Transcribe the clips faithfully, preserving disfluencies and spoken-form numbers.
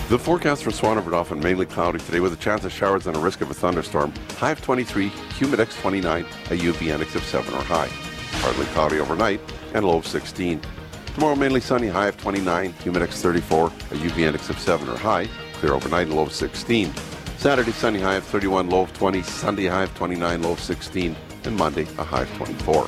The forecast for Swan River often mainly cloudy today with a chance of showers and a risk of a thunderstorm. High of twenty-three, humidex twenty-nine, a U V index of seven or high. Partly cloudy overnight and low of sixteen. Tomorrow mainly sunny, high of twenty-nine, humidex thirty-four, a U V index of seven or high. Clear overnight and low of sixteen. Saturday sunny, high of thirty-one, low of twenty. Sunday high of twenty-nine, low of sixteen. And Monday a high of twenty-four.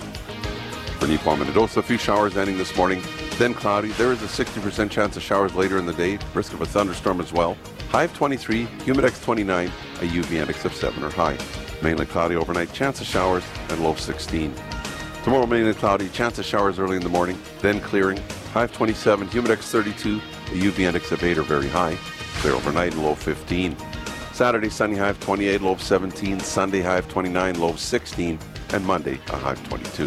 For Neepawa, Minnedosa, a few showers ending this morning, then cloudy. There is a sixty percent chance of showers later in the day, risk of a thunderstorm as well. High of twenty-three, humidex twenty-nine, a U V index of seven or high. Mainly cloudy overnight, chance of showers, and low of sixteen. Tomorrow mainly cloudy, chance of showers early in the morning, then clearing. High of twenty-seven, humidex thirty-two, a U V index of eight or very high. Clear overnight and low of fifteen. Saturday sunny, high of twenty-eight, low of seventeen. Sunday high of twenty-nine, low of sixteen. And Monday a high of twenty-two.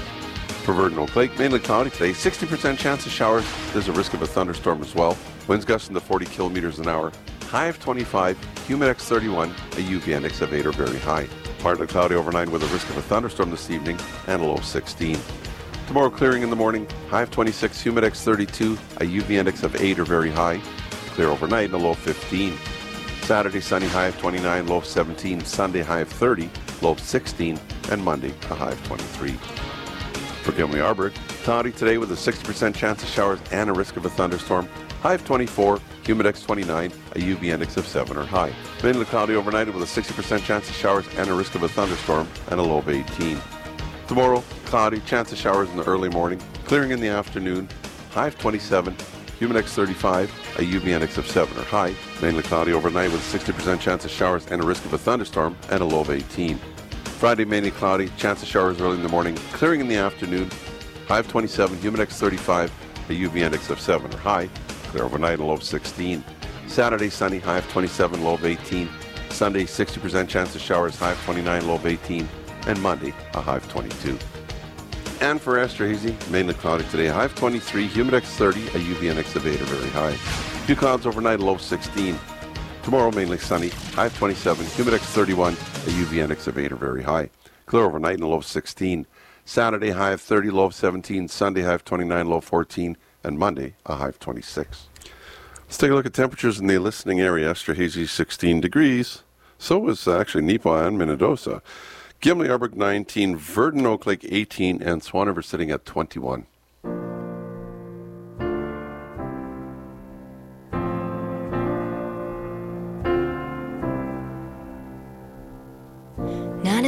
For Virden Oak Lake, mainly cloudy today, sixty percent chance of showers. There's a risk of a thunderstorm as well. Winds gusting to forty kilometers an hour. High of twenty-five, humidex thirty-one, a U V index of eight or very high. Partly cloudy overnight with a risk of a thunderstorm this evening and a low of sixteen. Tomorrow clearing in the morning, high of twenty-six, humidex thirty-two, a U V index of eight or very high. Clear overnight and a low of fifteen. Saturday sunny, high of twenty-nine, low of seventeen. Sunday high of thirty, low of sixteen. And Monday a high of twenty-three. For Gimli-Arburg, cloudy today with a sixty percent chance of showers and a risk of a thunderstorm. High of twenty-four, humidex twenty-nine, a U V index of seven or high. Mainly cloudy overnight with a sixty percent chance of showers and a risk of a thunderstorm and a low of eighteen. Tomorrow, cloudy, chance of showers in the early morning, clearing in the afternoon. High of twenty-seven, humidex thirty-five, a U V index of seven or high. Mainly cloudy overnight with a sixty percent chance of showers and a risk of a thunderstorm and a low of eighteen. Friday, mainly cloudy, chance of showers early in the morning, clearing in the afternoon. High of twenty-seven, humidex thirty-five, a U V index of seven or high. Clear overnight, a low of sixteen. Saturday, sunny, high of twenty-seven, low of eighteen. Sunday, sixty percent chance of showers, high of twenty-nine, low of eighteen. And Monday, a high of twenty-two. And for Esterhazy, mainly cloudy today, high of twenty-three, humidex thirty, a U V index of eight or very high. Few clouds overnight, a low of sixteen. Tomorrow, mainly sunny, high of twenty-seven, humidex thirty-one, a U V index of eight or very high. Clear overnight and low of sixteen. Saturday, high of thirty, low of seventeen. Sunday, high of twenty-nine, low of fourteen. And Monday, a high of twenty-six. Let's take a look at temperatures in the listening area. Esterhazy, sixteen degrees. So was uh, actually Neepawa and Minnedosa. Gimli-Arburg, nineteen. Virden Oak Lake, eighteen. And Swan River sitting at twenty-one.